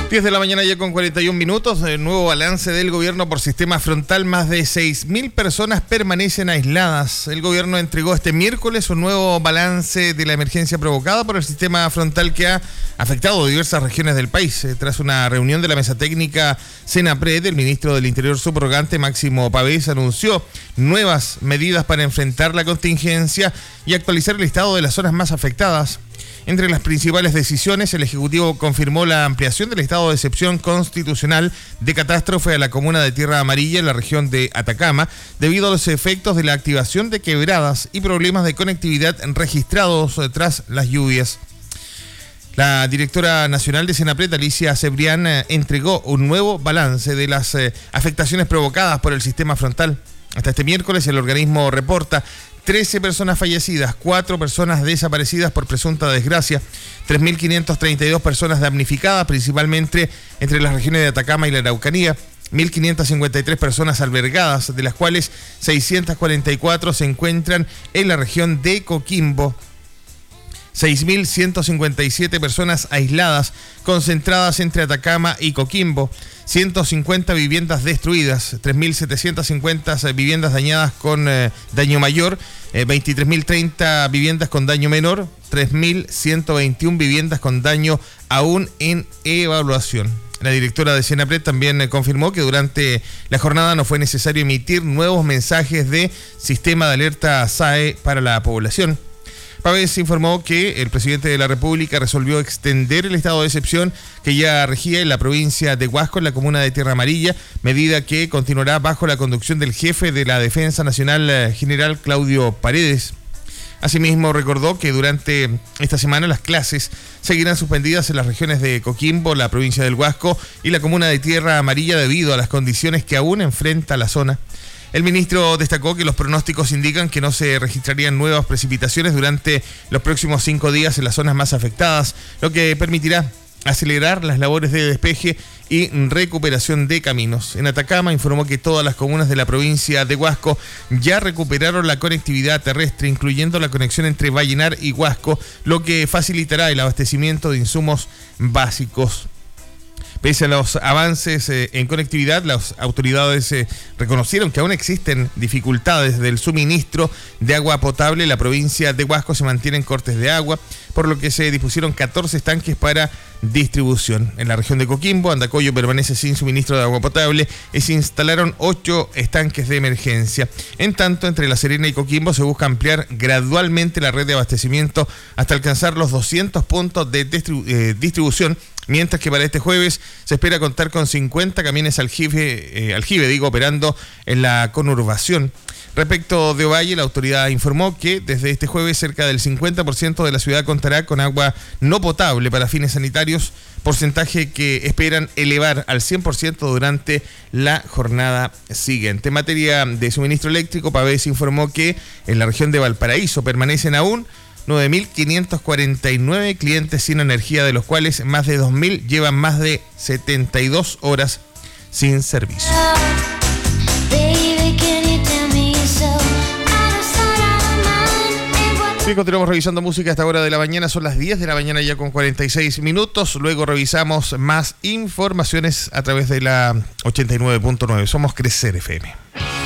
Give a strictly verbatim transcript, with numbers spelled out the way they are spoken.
diez de la mañana ya con cuarenta y un minutos, el nuevo balance del gobierno por sistema frontal, más de seis mil personas permanecen aisladas. El gobierno entregó este miércoles un nuevo balance de la emergencia provocada por el sistema frontal que ha afectado diversas regiones del país. Tras una reunión de la mesa técnica Senapred, el ministro del Interior subrogante Máximo Pavés anunció nuevas medidas para enfrentar la contingencia y actualizar el listado de las zonas más afectadas. Entre las principales decisiones, el Ejecutivo confirmó la ampliación del estado de excepción constitucional de catástrofe a la comuna de Tierra Amarilla en la región de Atacama, debido a los efectos de la activación de quebradas y problemas de conectividad registrados tras las lluvias. La directora nacional de Senapred, Alicia Cebrián, entregó un nuevo balance de las afectaciones provocadas por el sistema frontal. Hasta este miércoles, el organismo reporta trece personas fallecidas, cuatro personas desaparecidas por presunta desgracia, tres mil quinientas treinta y dos personas damnificadas, principalmente entre las regiones de Atacama y la Araucanía, mil quinientas cincuenta y tres personas albergadas, de las cuales seiscientas cuarenta y cuatro se encuentran en la región de Coquimbo. seis mil ciento cincuenta y siete personas aisladas, concentradas entre Atacama y Coquimbo, ciento cincuenta viviendas destruidas, tres mil setecientas cincuenta viviendas dañadas con eh, daño mayor, eh, veintitrés mil treinta viviendas con daño menor, tres mil ciento veintiuna viviendas con daño aún en evaluación. La directora de Senapred también eh, confirmó que durante la jornada no fue necesario emitir nuevos mensajes de sistema de alerta S A E para la población. Pavés informó que el presidente de la República resolvió extender el estado de excepción que ya regía en la provincia de Huasco, en la comuna de Tierra Amarilla, medida que continuará bajo la conducción del jefe de la Defensa Nacional, general Claudio Paredes. Asimismo, recordó que durante esta semana las clases seguirán suspendidas en las regiones de Coquimbo, la provincia del Huasco y la comuna de Tierra Amarilla debido a las condiciones que aún enfrenta la zona. El ministro destacó que los pronósticos indican que no se registrarían nuevas precipitaciones durante los próximos cinco días en las zonas más afectadas, lo que permitirá acelerar las labores de despeje y recuperación de caminos. En Atacama informó que todas las comunas de la provincia de Huasco ya recuperaron la conectividad terrestre, incluyendo la conexión entre Vallenar y Huasco, lo que facilitará el abastecimiento de insumos básicos. Pese a los avances eh, en conectividad, las autoridades eh, reconocieron que aún existen dificultades del suministro de agua potable. La provincia de Huasco se mantienen cortes de agua, por lo que se dispusieron catorce estanques para distribución. En la región de Coquimbo, Andacollo permanece sin suministro de agua potable y se instalaron ocho estanques de emergencia. En tanto, entre La Serena y Coquimbo se busca ampliar gradualmente la red de abastecimiento hasta alcanzar los doscientos puntos de distribu- eh, distribución, mientras que para este jueves se espera contar con cincuenta camiones aljibe, eh, aljibe digo, operando en la conurbación. Respecto de Ovalle, la autoridad informó que desde este jueves cerca del cincuenta por ciento de la ciudad contará con agua no potable para fines sanitarios, porcentaje que esperan elevar al cien por ciento durante la jornada siguiente. En materia de suministro eléctrico, Pavés informó que en la región de Valparaíso permanecen aún nueve mil quinientos cuarenta y nueve clientes sin energía, de los cuales más de dos mil llevan más de setenta y dos horas sin servicio. Sí, continuamos revisando música a esta hora de la mañana, son las diez de la mañana ya con cuarenta y seis minutos, luego revisamos más informaciones a través de la ochenta y nueve punto nueve, somos Crecer F M.